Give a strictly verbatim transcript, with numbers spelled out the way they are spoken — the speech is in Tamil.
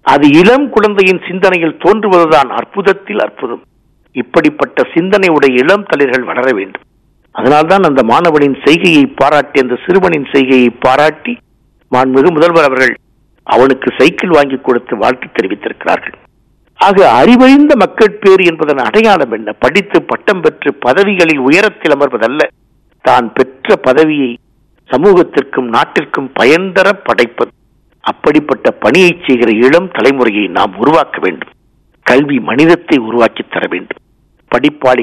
அது இளம் குழந்தையின் சிந்தனையில் தோன்றுவதுதான் அற்புதத்தில் அற்புதம். இப்படிப்பட்ட சிந்தனை உடைய இளம் தளிர்கள் வளர வேண்டும். அதனால்தான் அந்த மாணவனின் செய்கையை பாராட்டி, அந்த சிறுவனின் செய்கையை பாராட்டி மாண்புமிகு முதல்வர் அவர்கள் அவனுக்கு சைக்கிள் வாங்கி கொடுத்து வாழ்த்து தெரிவித்திருக்கிறார்கள். ஆக அறிவறிந்த மக்கள் பேறு என்பதன் அடையாளம் என்ன? படித்து பட்டம் பெற்று பதவிகளில் உயரத்தில் அமர்வதல்ல, தான் பெற்ற பதவியை சமூகத்திற்கும் நாட்டிற்கும் பயன் தர படைப்பது. அப்படிப்பட்ட பணியை செய்கிற இளம் தலைமுறையை நாம் உருவாக்க வேண்டும். கல்வி மனிதத்தை உருவாக்கி தர வேண்டும். படிப்பாளி